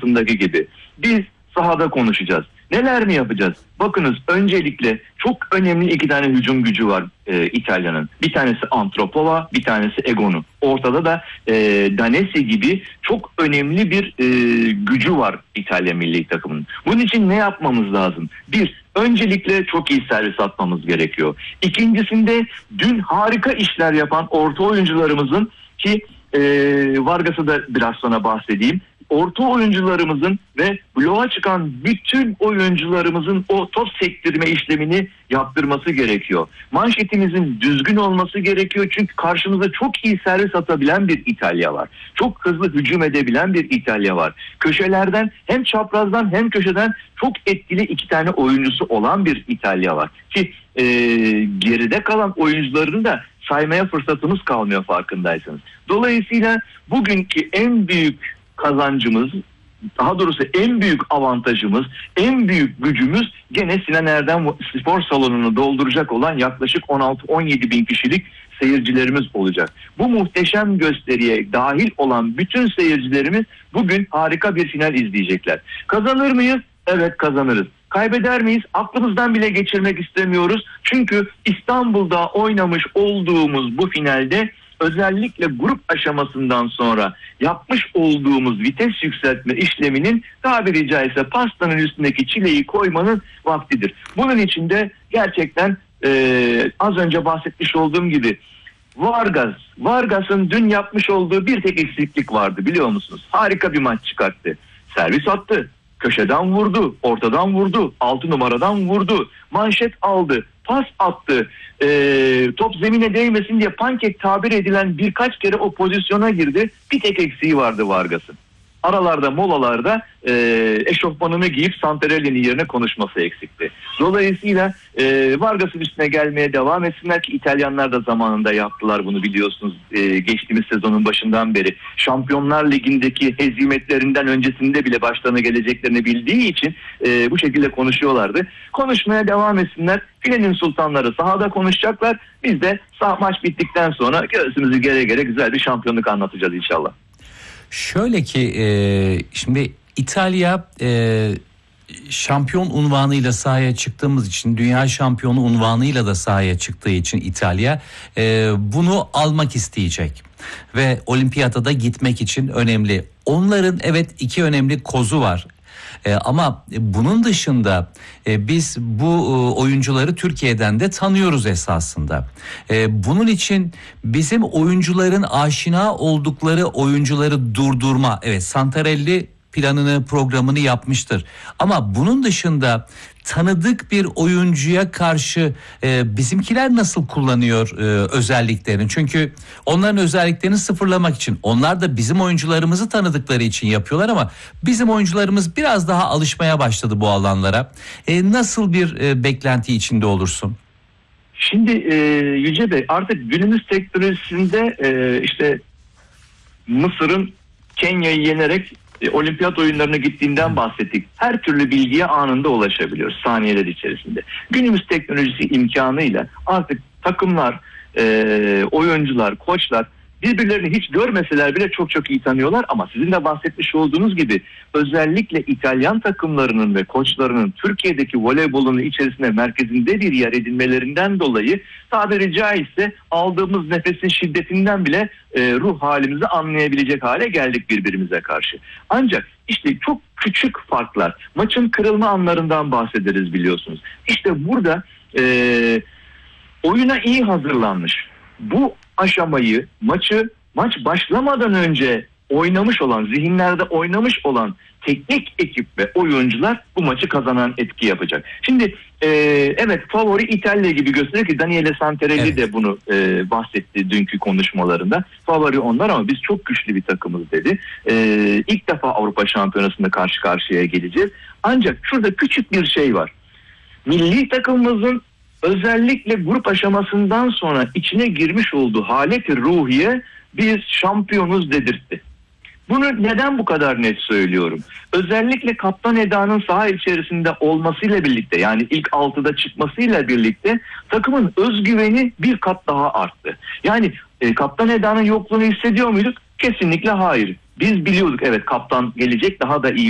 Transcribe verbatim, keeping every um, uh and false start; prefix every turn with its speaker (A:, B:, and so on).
A: aşamasındaki gibi. Biz sahada konuşacağız. Neler mi yapacağız? Bakınız, öncelikle çok önemli iki tane hücum gücü var e, İtalya'nın. Bir tanesi Antropova, bir tanesi Egonu. Ortada da e, Danesi gibi çok önemli bir e, gücü var İtalya milli takımının. Bunun için ne yapmamız lazım? Bir, öncelikle çok iyi servis atmamız gerekiyor. İkincisinde dün harika işler yapan orta oyuncularımızın, ki e, Vargas'ı da biraz sonra bahsedeyim. Orta oyuncularımızın ve bloğa çıkan bütün oyuncularımızın o top sektirme işlemini yaptırması gerekiyor. Manşetimizin düzgün olması gerekiyor, çünkü karşımızda çok iyi servis atabilen bir İtalya var. Çok hızlı hücum edebilen bir İtalya var. Köşelerden, hem çaprazdan hem köşeden çok etkili iki tane oyuncusu olan bir İtalya var. Ki e, geride kalan oyuncularını da saymaya fırsatımız kalmıyor, farkındaysanız. Dolayısıyla bugünkü en büyük kazancımız, daha doğrusu en büyük avantajımız, en büyük gücümüz gene Sinan Erdem spor salonunu dolduracak olan yaklaşık on altı on yedi bin kişilik seyircilerimiz olacak. Bu muhteşem gösteriye dahil olan bütün seyircilerimiz bugün harika bir final izleyecekler. Kazanır mıyız? Evet, kazanırız. Kaybeder miyiz? Aklımızdan bile geçirmek istemiyoruz. Çünkü İstanbul'da oynamış olduğumuz bu finalde özellikle grup aşamasından sonra yapmış olduğumuz vites yükseltme işleminin tabiri caizse pastanın üstündeki çileyi koymanın vaktidir. Bunun için de gerçekten e, az önce bahsetmiş olduğum gibi Vargas, Vargas'ın dün yapmış olduğu bir tek eksiklik vardı, biliyor musunuz? Harika bir maç çıkarttı. Servis attı. Köşeden vurdu, ortadan vurdu, altı numaradan vurdu, manşet aldı, pas attı, ee, top zemine değmesin diye pankek tabir edilen birkaç kere o pozisyona girdi. Bir tek eksiği vardı Vargas'ın. Aralarda, molalarda e, eşofmanını giyip Santarelli'nin yerine konuşması eksikti. Dolayısıyla e, Vargas'ın üstüne gelmeye devam etsinler ki İtalyanlar da zamanında yaptılar bunu, biliyorsunuz. E, geçtiğimiz sezonun başından beri Şampiyonlar Ligi'ndeki hezimetlerinden öncesinde bile başlarına geleceklerini bildiği için e, bu şekilde konuşuyorlardı. Konuşmaya devam etsinler. Filenin sultanları sahada konuşacaklar. Biz de sah maç bittikten sonra göğsümüzü gere gere güzel bir şampiyonluk anlatacağız inşallah.
B: Şöyle ki e, şimdi İtalya e, şampiyon unvanıyla sahaya çıktığımız için, dünya şampiyonu unvanıyla da sahaya çıktığı için İtalya e, bunu almak isteyecek ve olimpiyata da gitmek için önemli. Onların evet iki önemli kozu var. Ee, ama bunun dışında e, biz bu e, oyuncuları Türkiye'den de tanıyoruz esasında. E, bunun için bizim oyuncuların aşina oldukları oyuncuları durdurma, evet, Santarelli planını, programını yapmıştır. Ama bunun dışında tanıdık bir oyuncuya karşı e, bizimkiler nasıl kullanıyor e, özelliklerini? Çünkü onların özelliklerini sıfırlamak için, onlar da bizim oyuncularımızı tanıdıkları için yapıyorlar ama bizim oyuncularımız biraz daha alışmaya başladı bu alanlara. E, nasıl bir e, beklenti içinde olursun?
A: Şimdi e, Yüce Bey, artık günümüz teknolojisinde e, işte Mısır'ın Kenya'yı yenerek E, olimpiyat oyunlarına gittiğinden bahsettik. Her türlü bilgiye anında ulaşabiliyoruz saniyeler içerisinde. Günümüz teknolojisi imkanıyla artık takımlar, e, oyuncular, koçlar birbirlerini hiç görmeseler bile çok çok iyi tanıyorlar. Ama sizin de bahsetmiş olduğunuz gibi özellikle İtalyan takımlarının ve koçlarının Türkiye'deki voleybolun içerisinde, merkezinde bir yer edinmelerinden dolayı tabiri caizse aldığımız nefesin şiddetinden bile e, ruh halimizi anlayabilecek hale geldik birbirimize karşı. Ancak işte çok küçük farklar, maçın kırılma anlarından bahsederiz, biliyorsunuz. İşte burada e, oyuna iyi hazırlanmış, bu aşamayı, maçı maç başlamadan önce oynamış olan, zihinlerde oynamış olan teknik ekip ve oyuncular bu maçı kazanan etki yapacak. Şimdi e, evet, favori İtalya gibi gösteriyor ki Daniele Santarelli evet. de bunu e, bahsetti dünkü konuşmalarında. Favori onlar ama biz çok güçlü bir takımız dedi. E, ilk defa Avrupa Şampiyonası'nda karşı karşıya geleceğiz. Ancak şurada küçük bir şey var. Milli takımımızın özellikle grup aşamasından sonra içine girmiş olduğu haleti ruhiye biz şampiyonuz dedirtti. Bunu neden bu kadar net söylüyorum? Özellikle Kaptan Eda'nın saha içerisinde olmasıyla birlikte, yani ilk altıda çıkmasıyla birlikte takımın özgüveni bir kat daha arttı. Yani e, Kaptan Eda'nın yokluğunu hissediyor muyduk? Kesinlikle hayır. Biz biliyorduk, evet, kaptan gelecek, daha da iyi